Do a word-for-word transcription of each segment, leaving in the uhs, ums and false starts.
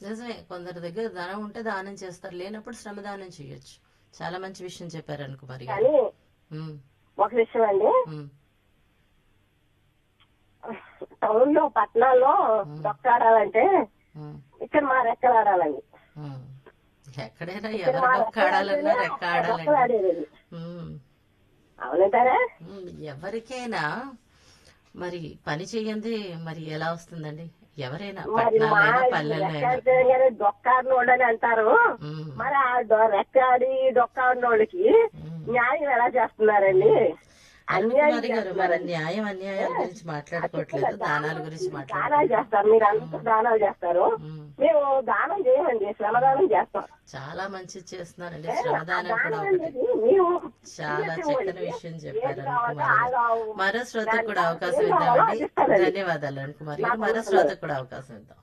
నిజమే. కొందరి దగ్గర ధనం ఉంటే దానం చేస్తారు. లేనప్పుడు శ్రమదానం చేయొచ్చు. చాలా మంచి విషయం చెప్పారు అనుకుమారి గారు. కానీ ఉమ్, ఒక విషయం అండి, ఉమ్, టౌన్ లో పట్టణాల్లో డొక్కాడాలంటే ఉమ్, ఇక్కడ మా రెక్కలు ఆడాలండి. ఉమ్. ఎక్కడైనా ఇక్కడ ఎవరు మా డొక్క రెక్కలు ఆడాలన్నా ఆడితేనే రెక్క అక్కడ డొక్కలు ఆడాలండి. ఆడేదండి. ఉమ్, అవునంటారా? ఉమ్. ఎవరికైనా మరి పని చేయంది మరి ఎలా వస్తుందండి? ఎవరైనా మరి మా పట్టణాలైనా పల్లెల్లో రెక్క అయినా. ఆడితే కానీ డొక్కాడినోళ్ళు అని అంటారు. ఉమ్, మరి ఆ డొ- రెక్క ఆడి డొక్కాడినోళ్ళకి ఉమ్. న్యాయం ఎలా చేస్తున్నారండి? అన్యాయం అరుణకుమారి గారు, మన చేస్తున్నారండి. న్యాయం అన్యాయాల గురించి ఆ మాట్లాడుకోవట్లేదు, చెప్పండి, దానాల దానం గురించి దానాలు మాట్లాడుకుంటున్నాం. చేస్తారు. మీరు అందరూ దానాలు చేస్తారు. ఉమ్. మేము దానం చేయమండి, శ్రమదానం చేస్తాం. చాలా మంచిది చేస్తున్నారండి. ఏ, ఆ శ్రమదానం కూడా దానం ఒకటి. అనేది మేము చాలా చిన్న చక్కని వాళ్ళకి విషయం ఏది చెప్పారు కావాలో అనుకుమారి గారు. ఆ మరో శ్రోతకు దాని కూడా దానికి అవకాశం ఏం కావాలో ఇద్దామండి. అది ఇస్తానండి ధన్యవాదాలు అనుకుమారి నా గారు. మరో మనసులో. శ్రోతకు కూడా అవకాశం ఇద్దాం.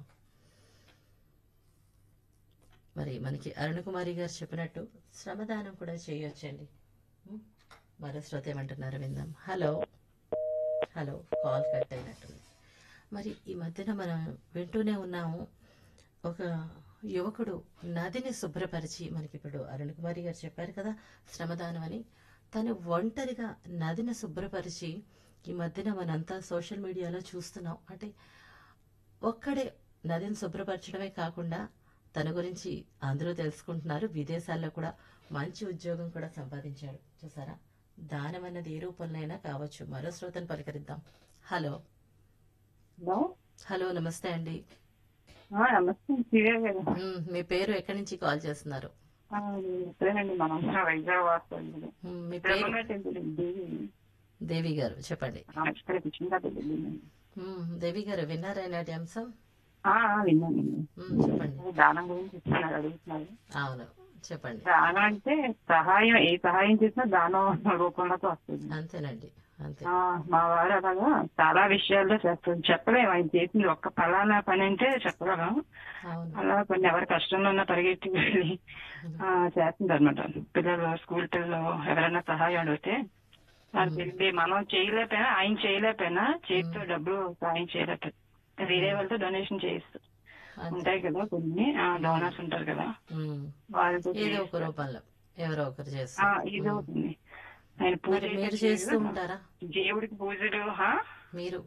మరి మనకి అరుణకుమారి గారు చెప్పినట్టు శ్రమదానం కూడా చేయొచ్చండి. ఉం? మరో శ్రోత ఏమంటున్నారు విందాం. హలో హలో కాల్ కట్ అయినట్టుంది. మరి ఈ మధ్యన మనం వింటూనే ఉన్నాము, ఒక యువకుడు నదిని శుభ్రపరిచి, మనకి ఇప్పుడు అరుణ్ కుమారి గారు చెప్పారు కదా శ్రమదానం అని, తను ఒంటరిగా నదిని శుభ్రపరిచి ఈ మధ్యన మనంతా సోషల్ మీడియాలో చూస్తున్నాం. అంటే ఒక్కడే నదిని శుభ్రపరచడమే కాకుండా తన గురించి అందరూ తెలుసుకుంటున్నారు. విదేశాల్లో కూడా మంచి ఉద్యోగం కూడా సంపాదించాడు. చూసారా, దానం అన్నది ఏ రూపంలో కావచ్చు. మరో శ్రోతను పలకరిద్దాం. హలో హలో హలో నమస్తే అండి. ఆ, నమస్తే శ్రీదేవి గారు. ఉమ్, మీ పేరు ఎక్కడి నుంచి కాల్ చేస్తున్నారు? ఆ, నేను ఇప్పుడేనండి మనం వైజాగ్ వాస్తవండి. ఉమ్, మీ పేరు? టెంపుల్ దేవి. దేవి గారు చెప్పండి. ఆ, ఇక్కడ కిషన్ఘాట్ వెళ్ళిందండి. ఉమ్, దేవి గారు విన్నారా నాటి అంశం? ఆ, ఆ, విన్నానండి. ఉమ్, చెప్పండి. దానం గురించి ఇస్తున్నారు, అడుగుతున్నారు. అవును, చెప్పండి. దానం అంటే సహాయం, ఏ సహాయం చేసినా దానం రూపంలోకి వస్తుంది. అంతేనండి, అంతే. ఆ, మా వారు అలాగా చాలా విషయాల్లో చేస్తారు. చెప్పలేము ఆయన చేసింది ఒక్క ఫలానా పని అంటే చెప్పగలం. అవును. అలా కొన్ని ఎవరి కష్టంలో ఉన్నా పరిగెత్తి వెళ్ళి ఆ, చేస్తుంటారు అనమాట. పిల్లలు స్కూల్ పిల్లలు ఎవరైనా సహాయం అడిగితే వాళ్ళు వెళ్ళి, మనం చేయలేకపోయినా ఆయన చేయలేకపోయినా చేతితో డబ్బులు సాయం చేయలేకపోతే వేరే వాళ్ళతో డొనేషన్ చేయిస్తూ అంతే. ఉంటాయి కదా కొన్ని డోనర్స్ ఉంటారు కదా, ఉమ్, వాళ్ళతో ఏదో ఒక చేయిస్తారు. రూపంలో ఎవరో ఒకరు ఆ, చేస్తారు. ఇది ఉమ్. అవుతుంది. ఆయన పూజ మరి అయితే మీరు చేస్తూ చేయరు. ఉంటారా? దేవుడికి పూజలు హా? మీరు?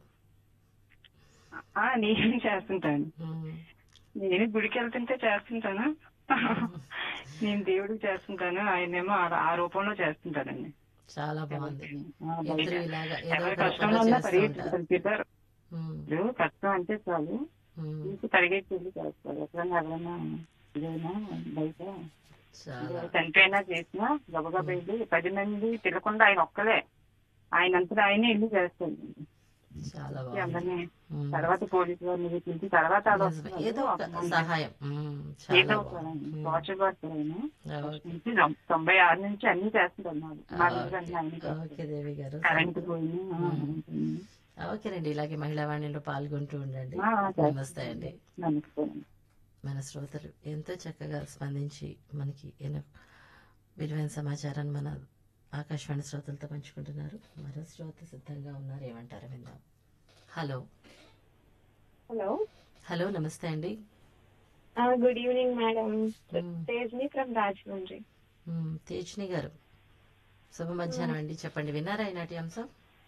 ఆ, నేను చేస్తుంటాను. ఉమ్, నేను గుడికి వెళ్తుంటే చేస్తుంటాను. నేను దేవుడికి చేస్తుంటాను, ఆయనేమో ఆ ఆ రూపంలో చేస్తుంటానండి. చాలా బాగుంది. ఆ, బయట ఇద్దరు ఇలాగా ఏదో ఎవరి ఒక కష్టంలో రూపంలో ఉన్నా చేస్తూ ఉంటారు. పరిగెత్తుతారు. ఉమ్, ఇప్పుడు కష్టం అంటే చాలు ఉమ్, ఇంటి పరిగెత్తి వెళ్ళి చేస్తారు. ఎక్కడైనా ఎవరైనా ఇదైనా బయట చాలా చనిపోయినా చేసినా గబగబా వెళ్ళి పది మంది తిరగకుండా ఆయన ఒక్కలే ఆయన అంతటా ఆయనే వెళ్ళి చేస్తారు. చాలా వచ్చి బాగుంది. అందరినీ ఉమ్, తర్వాత పోలీసు వారిని పిలిచి తర్వాత ఆడ నిజమే. వస్తున్నారు. ఏదో ఒక అప్పుడు సహాయం. ఉమ్, ఏదో చాలా ఒక బాగుంది. ఉమ్, సోషల్ వర్కర్ ఆయన ఫస్ట్ ఓకే. నుంచి తొం- తొంభై ఆరు నుంచి అన్ని చేస్తుంటారు. మాకు మా ఇంట్లో అన్ని ఆయన ఓకే, ఓకే చేస్తారు. దేవి గారు. కరెంట్ పోయినా ఆ, ఉమ్. ఉంటుంది. ఓకేనండి, ఇలాగే మహిళా వాణిలో పాల్గొంటూ ఉండండి. ఆ, నమస్తే అండి. నమస్తే. మన శ్రోతలు ఎంతో చక్కగా స్పందించి మనకి ఎన్నో విలువైన సమాచారాన్ని మన ఆకాశవాణి శ్రోతలతో పంచుకుంటున్నారు. మరో శ్రోత సిద్ధంగా ఉన్నారు, ఏమంటారు విందాం. హలో హలో హలో నమస్తే అండి. Good evening madam. Hmm. తేజ్ని from Rajahmundry. మ్మ్, తేజ్ని గారు శుభ మధ్యాహ్నం అండి. చెప్పండి, విన్నారా ఈనాటి అంశం?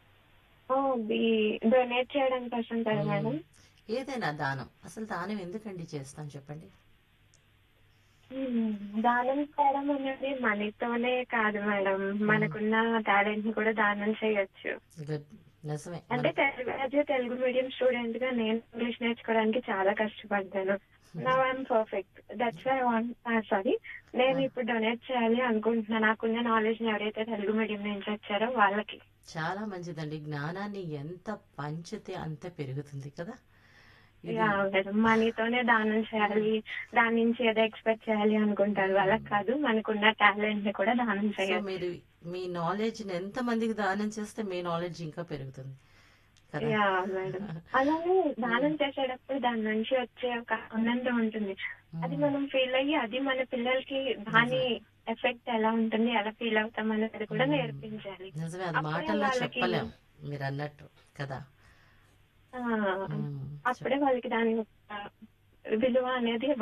డొనేట్ చేయడానికి కోసం కదా మేడం. మ్మ్. ఏదైనా దానం, అసలు దానం ఎందుకండి చేస్తాం చెప్పండి? మ్మ్. దానం చేయడం అనేది మనీతోనే కాదు మేడం, మనకున్న టాలెంట్ ని కూడా దానం చేయొచ్చు. గుడ్, నిజమే. అంటే మన- Telugu as a Telugu medium student గా నేను ఇంగ్లీష్ నేర్చుకోవడానికి చాలా కష్టపడ్డాను. Now I'm perfect. That's why want sorry నేను ఇప్పుడు డొనేట్ చేయాలి అనుకుంటున్నా. నాకున్న నాలెడ్జ్ ని ఎవరైతే తెలుగు మీడియం నుంచి వచ్చారో వాళ్ళకి. చాలా మంచిదండి. జ్ఞానాన్ని ఎంత పంచితే అంత పెరుగుతుంది కదా. ఇది యా మేడం, మనీతోనే దానం చేయాలి, దాని నుంచి ఏదో ఎక్స్పెక్ట్ చేయాలి అనుకుంటారు. వాళ్ళకి కాదు, మనకున్న టాలెంట్ ని కూడా దానం సో చేయొచ్చు. మీరు మీ నాలెడ్జ్ ని ఎంత మందికి దానం చేస్తే మీ నాలెడ్జ్ ఇంకా పెరుగుతుంది కదా. యా మేడం, అలాగే దానం చేసేటప్పుడు దాని నుంచి వచ్చే ఒక ఆనందం ఉంటుంది. అది మనం ఫీల్ అయ్యి అది మన పిల్లలకి దాని ఎఫెక్ట్ ఎలా ఉంటుంది, ఎలా ఫీల్ అవుతాం అనేది కూడా నేర్పించాలి. నిజమే, అది అప్పుడే మాటల్లో వాళ్ళకి చెప్పలేం మీరు అన్నట్టు కదా. ఆ, మ్మ్. అప్పుడే వాళ్ళకి దాని యొక్క విలువ అనేది